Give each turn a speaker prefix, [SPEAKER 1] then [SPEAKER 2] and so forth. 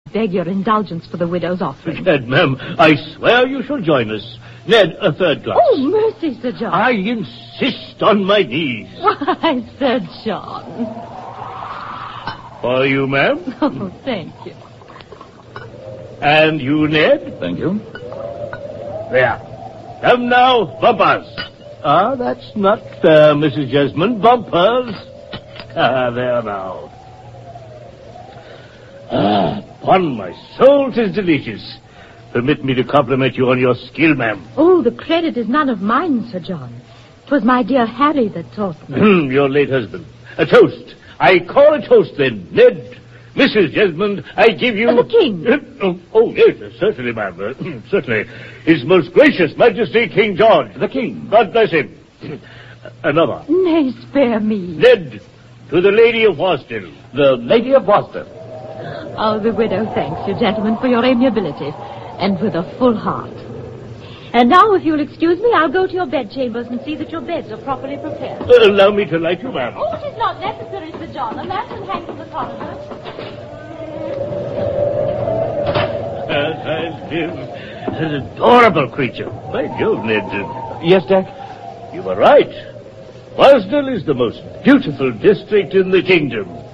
[SPEAKER 1] Beg your indulgence for the widow's offering.
[SPEAKER 2] Ned, ma'am, I swear you shall join us. Ned, a third glass.
[SPEAKER 1] Oh, mercy, Sir John.
[SPEAKER 2] I insist on my knees.
[SPEAKER 1] Why, Sir John.
[SPEAKER 2] For you, ma'am.
[SPEAKER 1] Oh, thank you.
[SPEAKER 2] And you, Ned.
[SPEAKER 3] Thank you.
[SPEAKER 2] There. Come now, bumpers. Ah, that's not fair, Mrs. Jesmond. Bumpers. Ah, there now. Ah, upon my soul, 'tis delicious. Permit me to compliment you on your skill, ma'am.
[SPEAKER 1] Oh, the credit is none of mine, Sir John. 'Twas my dear Harry that taught me.
[SPEAKER 2] Your late husband. A toast. I call a toast, then. Ned, Mrs. Jesmond, I give you...
[SPEAKER 1] The king.
[SPEAKER 2] Oh, yes, certainly, ma'am. Certainly. His most gracious Majesty, King George.
[SPEAKER 3] The king.
[SPEAKER 2] God bless him. Another.
[SPEAKER 1] Nay, spare me.
[SPEAKER 2] Ned, to the Lady of Wasdale.
[SPEAKER 3] The Lady of Wasdale.
[SPEAKER 1] Oh, the widow thanks you, gentlemen, for your amiability, and with a full heart. And now, if you'll excuse me, I'll go to your bedchambers and see that your beds are properly prepared.
[SPEAKER 2] Allow me to light you, ma'am.
[SPEAKER 1] Oh, it is not necessary, Sir John. A lantern hangs in the corridor.
[SPEAKER 2] As I live, an adorable creature. By Jove, Ned.
[SPEAKER 3] Yes, Jack?
[SPEAKER 2] You were right. Wasdale is the most beautiful district in the kingdom.